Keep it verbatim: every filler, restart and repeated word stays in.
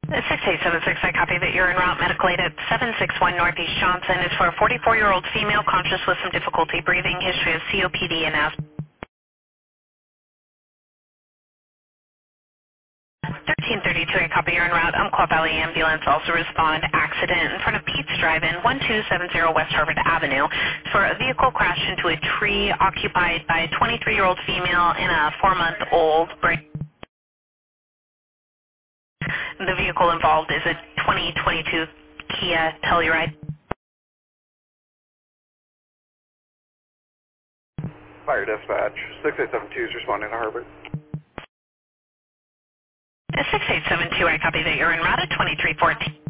six eight seven six, I copy that you're en route. Medical aid at seven six one Northeast Johnson. It's for a forty-four-year-old female conscious with some difficulty breathing, history of C O P D and asthma. thirteen thirty-two, I copy you're en route. Umpqua Valley Ambulance also respond. Accident in front of Pete's Drive-In, one two seven zero West Harvard Avenue. It's for a vehicle crash into a tree occupied by a twenty-three-year-old female and a four-month-old. The vehicle involved is a twenty twenty-two Kia Telluride. Fire dispatch, six eight seven two is responding to Harvard. six eight seven two, I copy that you're en route at twenty-three fourteen.